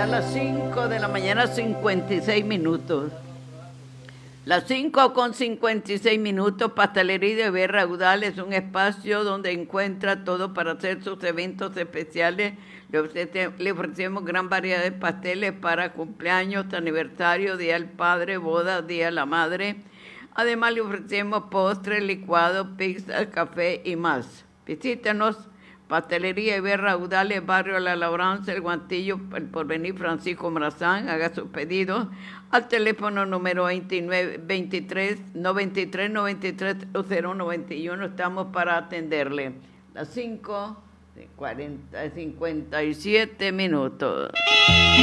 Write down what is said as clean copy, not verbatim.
Ya las 5 de la mañana, 56 minutos. Las 5:56, Pastelería de Ver Raudal es un espacio donde encuentra todo para hacer sus eventos especiales. Le ofrecemos gran variedad de pasteles para cumpleaños, aniversario, Día del Padre, boda, Día de la Madre. Además le ofrecemos postres, licuados, pizza, café y más. Visítenos. Pastelería Iber Raudales, Barrio La Labranza, El Guantillo, El Porvenir, Francisco Morazán. Haga sus pedidos al teléfono número 93-93-091. Estamos para atenderle. Las 5:57.